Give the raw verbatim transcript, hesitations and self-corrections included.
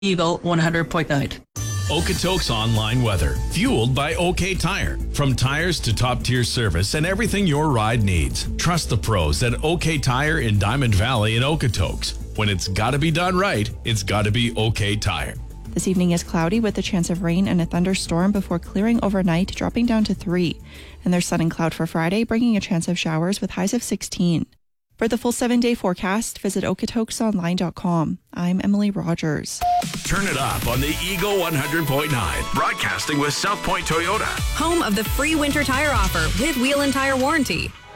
Eagle one hundred point nine. Okotoks online weather, fueled by OK Tire. From tires to top-tier service and everything your ride needs. Trust the pros at OK Tire in Diamond Valley and Okotoks. When it's got to be done right, it's got to be OK Tire. This evening is cloudy with a chance of rain and a thunderstorm before clearing overnight, dropping down to three. And there's sun and cloud for Friday, bringing a chance of showers with highs of sixteen. For the full seven-day forecast, visit okotokes online dot com. I'm Emily Rogers. Turn it up on the Eagle one hundred point nine. Broadcasting with South Point Toyota. Home of the free winter tire offer with wheel and tire warranty.